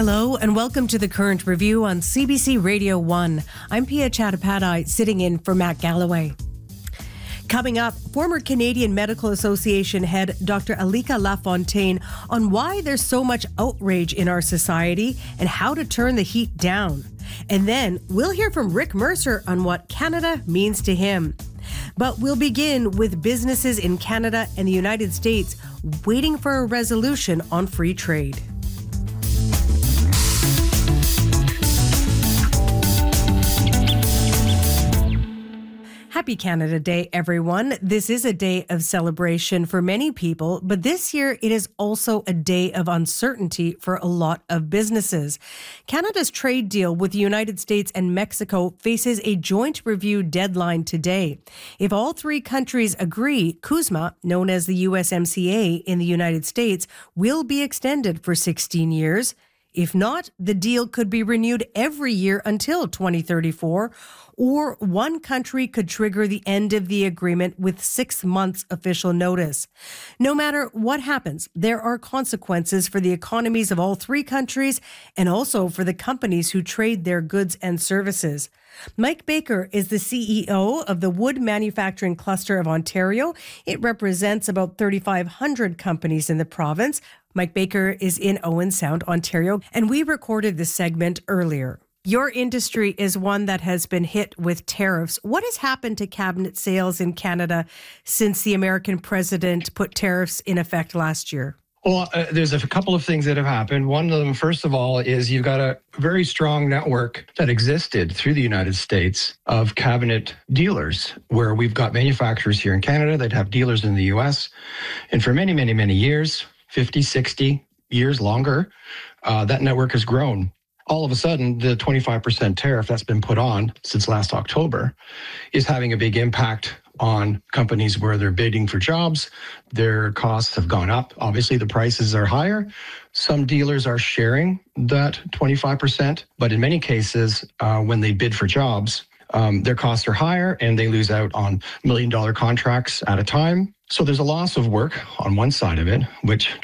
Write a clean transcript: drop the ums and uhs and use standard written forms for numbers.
Hello and welcome to the Current Review on CBC Radio 1. I'm Pia Chattopadhyay, sitting in for Matt Galloway. Coming up, former Canadian Medical Association head Dr. Alika Lafontaine on why there's so much outrage in our society and how to turn the heat down. And then we'll hear from Rick Mercer on what Canada means to him. But we'll begin with businesses in Canada and the United States waiting for a resolution on free trade. Happy Canada Day, everyone. This is a day of celebration for many people, but this year it is also a day of uncertainty for a lot of businesses. Canada's trade deal with the United States and Mexico faces a joint review deadline today. If all three countries agree, CUSMA, known as the USMCA in the United States, will be extended for 16 years. If not, the deal could be renewed every year until 2034, or one country could trigger the end of the agreement with 6 months official notice. No matter what happens, there are consequences for the economies of all three countries and also for the companies who trade their goods and services. Mike Baker is the CEO of the Wood Manufacturing Cluster of Ontario. It represents about 3,500 companies in the province. Mike Baker is in Owen Sound, Ontario, and we recorded this segment earlier. Your industry is one that has been hit with tariffs. What has happened to cabinet sales in Canada since the American president put tariffs in effect last year? Well, there's a couple of things that have happened. One of them, first of all, is you've got a very strong network that existed through the United States of cabinet dealers, where we've got manufacturers here in Canada that have dealers in the U.S. And for many, many, many years, 50, 60 years longer, that network has grown. All of a sudden, the 25% tariff that's been put on since last October is having a big impact on companies where they're bidding for jobs. Their costs have gone up. Obviously, the prices are higher. Some dealers are sharing that 25%, but in many cases, when they bid for jobs, their costs are higher and they lose out on $1 million contracts at a time. So there's a loss of work on one side of it, which